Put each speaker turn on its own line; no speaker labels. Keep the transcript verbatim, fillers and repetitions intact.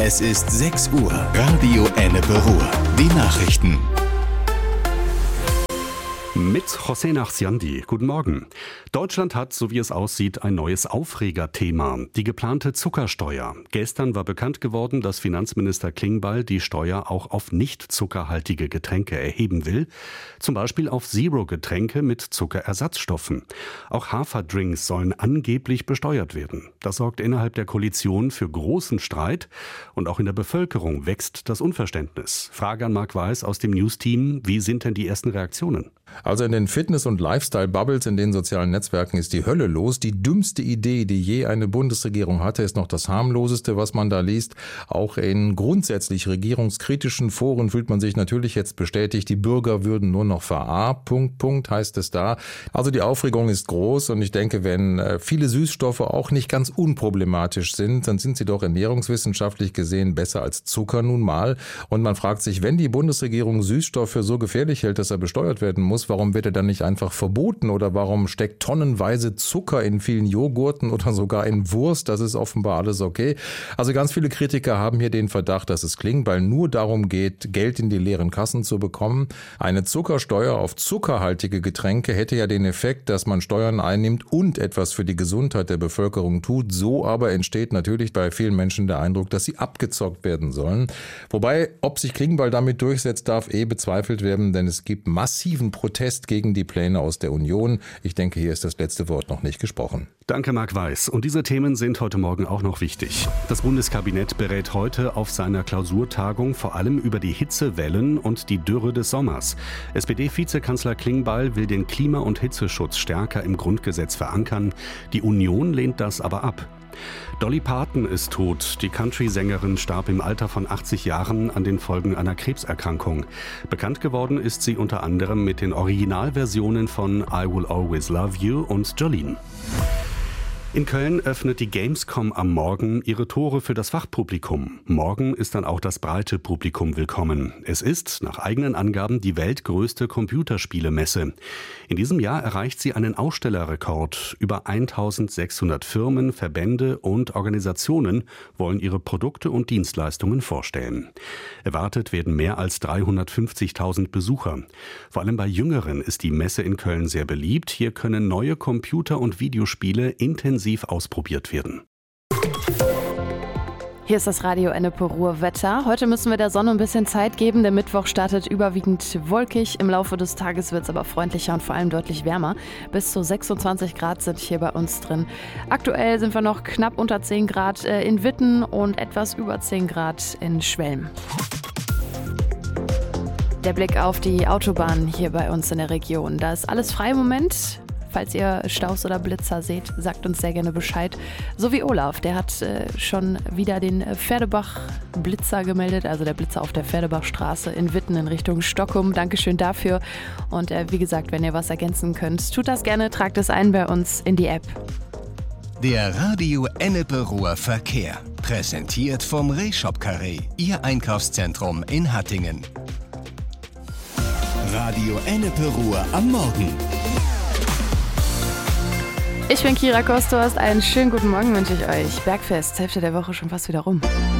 Es ist sechs Uhr. Radio Ennepe Ruhr. Die Nachrichten.
Mit José Nachsiandi. Guten Morgen. Deutschland hat, so wie es aussieht, ein neues Aufregerthema. Die geplante Zuckersteuer. Gestern war bekannt geworden, dass Finanzminister Klingbeil die Steuer auch auf nicht zuckerhaltige Getränke erheben will. Zum Beispiel auf Zero-Getränke mit Zuckerersatzstoffen. Auch Haferdrinks sollen angeblich besteuert werden. Das sorgt innerhalb der Koalition für großen Streit. Und auch in der Bevölkerung wächst das Unverständnis. Frage an Marc Weiß aus dem News-Team. Wie sind denn die ersten Reaktionen?
Also in den Fitness- und Lifestyle-Bubbles in den sozialen Netzwerken ist die Hölle los. Die dümmste Idee, die je eine Bundesregierung hatte, ist noch das harmloseste, was man da liest. Auch in grundsätzlich regierungskritischen Foren fühlt man sich natürlich jetzt bestätigt, die Bürger würden nur noch verarmt, Punkt, Punkt, heißt es da. Also die Aufregung ist groß und ich denke, wenn viele Süßstoffe auch nicht ganz unproblematisch sind, dann sind sie doch ernährungswissenschaftlich gesehen besser als Zucker nun mal. Und man fragt sich, wenn die Bundesregierung Süßstoff für so gefährlich hält, dass er besteuert werden muss, warum wird er dann nicht einfach verboten oder warum steckt tonnenweise Zucker in vielen Joghurten oder sogar in Wurst? Das ist offenbar alles okay. Also ganz viele Kritiker haben hier den Verdacht, dass es Klingbeil nur darum geht, Geld in die leeren Kassen zu bekommen. Eine Zuckersteuer auf zuckerhaltige Getränke hätte ja den Effekt, dass man Steuern einnimmt und etwas für die Gesundheit der Bevölkerung tut. So aber entsteht natürlich bei vielen Menschen der Eindruck, dass sie abgezockt werden sollen. Wobei, ob sich Klingbeil damit durchsetzt, darf eh bezweifelt werden, denn es gibt massiven Protest gegen die Pläne aus der Union. Ich denke, hier ist das letzte Wort noch nicht gesprochen.
Danke, Marc Weiß. Und diese Themen sind heute Morgen auch noch wichtig. Das Bundeskabinett berät heute auf seiner Klausurtagung vor allem über die Hitzewellen und die Dürre des Sommers. S P D-Vizekanzler Klingbeil will den Klima- und Hitzeschutz stärker im Grundgesetz verankern. Die Union lehnt das aber ab. Dolly Parton ist tot. Die Country-Sängerin starb im Alter von achtzig Jahren an den Folgen einer Krebserkrankung. Bekannt geworden ist sie unter anderem mit den Originalversionen von I Will Always Love You und Jolene. In Köln öffnet die Gamescom am Morgen ihre Tore für das Fachpublikum. Morgen ist dann auch das breite Publikum willkommen. Es ist, nach eigenen Angaben, die weltgrößte Computerspielemesse. In diesem Jahr erreicht sie einen Ausstellerrekord. Über eintausendsechshundert Firmen, Verbände und Organisationen wollen ihre Produkte und Dienstleistungen vorstellen. Erwartet werden mehr als dreihundertfünfzigtausend Besucher. Vor allem bei Jüngeren ist die Messe in Köln sehr beliebt. Hier können neue Computer- und Videospiele intensiv ausprobiert werden.
Hier ist das Radio Ennepe Ruhr Wetter. Heute müssen wir der Sonne ein bisschen Zeit geben. Der Mittwoch startet überwiegend wolkig. Im Laufe des Tages wird es aber freundlicher und vor allem deutlich wärmer. Bis zu sechsundzwanzig Grad sind hier bei uns drin. Aktuell sind wir noch knapp unter zehn Grad in Witten und etwas über zehn Grad in Schwelm. Der Blick auf die Autobahn hier bei uns in der Region. Da ist alles frei im Moment. Falls ihr Staus oder Blitzer seht, sagt uns sehr gerne Bescheid. So wie Olaf, der hat äh, schon wieder den Pferdebach-Blitzer gemeldet, also der Blitzer auf der Pferdebachstraße in Witten in Richtung Stockholm. Dankeschön dafür. Und äh, wie gesagt, wenn ihr was ergänzen könnt, tut das gerne, tragt es ein bei uns in die App.
Der Radio Ennepe Ruhr Verkehr. Präsentiert vom Rehshop Carré, Ihr Einkaufszentrum in Hattingen. Radio Ennepe Ruhr am Morgen.
Ich bin Kira Kostorst, einen schönen guten Morgen wünsche ich euch. Bergfest, Hälfte der Woche schon fast wieder rum.